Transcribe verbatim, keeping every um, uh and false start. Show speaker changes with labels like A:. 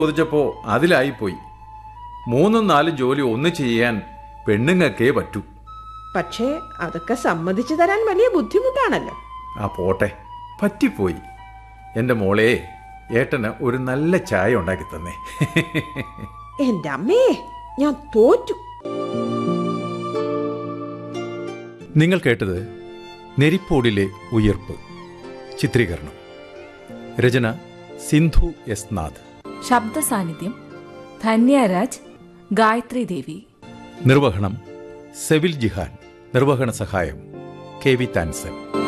A: ചോദിച്ചപ്പോൾ അതിലായിപ്പോയി. മൂന്നും നാലും ജോലി ഒന്ന് ചെയ്യാൻ പെണ്ണുങ്ങൾക്കേ പറ്റൂ.
B: പക്ഷേ അതൊക്കെ സമ്മതിച്ചു തരാൻ വലിയ ബുദ്ധിമുട്ടാണല്ലോ.
A: ആ പോട്ടെ, പറ്റിപ്പോയി. എൻ്റെ മോളെ, ഏട്ടന് ഒരു നല്ല ചായ ഉണ്ടാക്കി തന്നേ.
B: എൻ്റെ അമ്മേ, ഞാൻ തോറ്റു.
A: നിങ്ങൾ കേട്ടത് നെരിപ്പോടിലെ ഉയിർപ്പ്. ചിത്രീകരണം രചന സിന്ധു എസ് നാഥ്.
C: ശബ്ദ സാന്നിധ്യം ധന്യരാജ്, ഗായത്രി ദേവി.
A: നിർവഹണം സെവിൽ ജിഹാൻ. നിർവഹണ സഹായം കെ വി താൻസൻ.